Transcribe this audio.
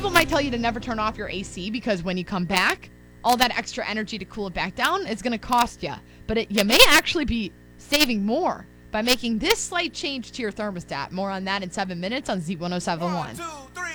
people might tell you to never turn off your AC because when you come back, all that extra energy to cool it back down is going to cost you. But you may actually be saving more by making this slight change to your thermostat. More on that in 7 minutes on Z1071. 1, 2, 3.